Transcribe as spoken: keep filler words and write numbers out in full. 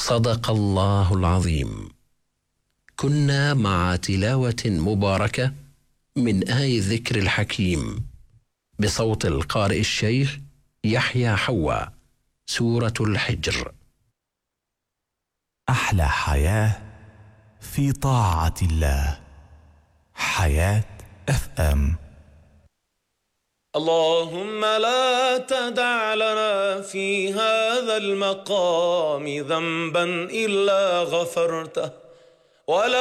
صدق الله العظيم. كنا مع تلاوة مباركة من آي الذكر الحكيم بصوت القارئ الشيخ يحيى حوا، سورة الحجر. أحلى حياة في طاعة الله. حياة اف ام. اللهم لا تدع لنا في هذا المقام ذنبا إلا غفرته، ولا